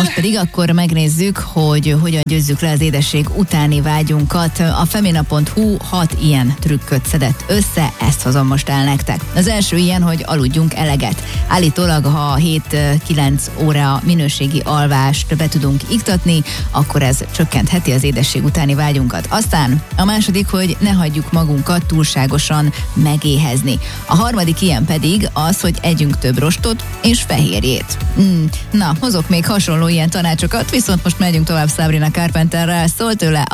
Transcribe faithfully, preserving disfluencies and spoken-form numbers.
Most pedig akkor megnézzük, hogy hogyan győzzük le az édesség utáni vágyunkat. A femina pont hu hat ilyen trükköt szedett össze, ezt hozom most el nektek. Az első ilyen, hogy aludjunk eleget. Állítólag, ha hét-kilenc óra minőségi alvást be tudunk iktatni, akkor ez csökkentheti az édesség utáni vágyunkat. Aztán a második, hogy ne hagyjuk magunkat túlságosan megéhezni. A harmadik ilyen pedig az, hogy együnk több rostot és fehérjét. Mm, na, hozok még hasonló ilyen tanácsokat, viszont most megyünk tovább Sabrina Carpenterrel, szól tőle